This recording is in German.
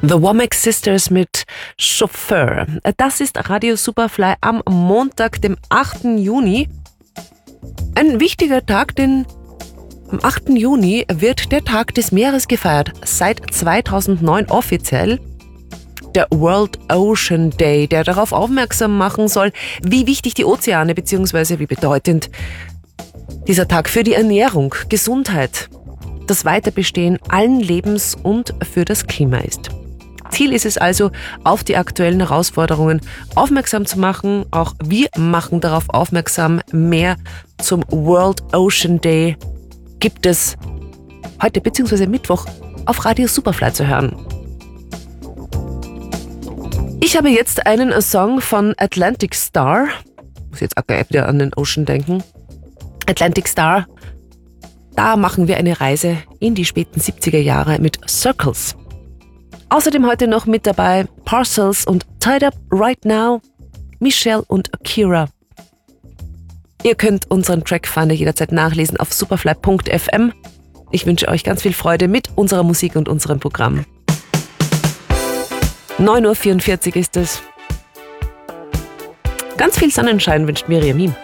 The Womack Sisters mit Chauffeur. Das ist Radio Superfly am Montag, dem 8. Juni. Ein wichtiger Tag, denn am 8. Juni wird der Tag des Meeres gefeiert. Seit 2009 offiziell. Der World Ocean Day, der darauf aufmerksam machen soll, wie wichtig die Ozeane bzw. wie bedeutend dieser Tag für die Ernährung, Gesundheit, das Weiterbestehen allen Lebens und für das Klima ist. Ziel ist es also, auf die aktuellen Herausforderungen aufmerksam zu machen. Auch wir machen darauf aufmerksam. Mehr zum World Ocean Day gibt es heute bzw. Mittwoch auf Radio Superfly zu hören. Ich habe jetzt einen Song von Atlantic Starr. Muss jetzt auch wieder an den Ocean denken. Atlantic Starr. Da machen wir eine Reise in die späten 70er Jahre mit Circles. Außerdem heute noch mit dabei Parcels und Tied Up Right Now, Michelle und Akira. Ihr könnt unseren Trackfinder jederzeit nachlesen auf superfly.fm. Ich wünsche euch ganz viel Freude mit unserer Musik und unserem Programm. 9:44 Uhr ist es. Ganz viel Sonnenschein wünscht Miriam.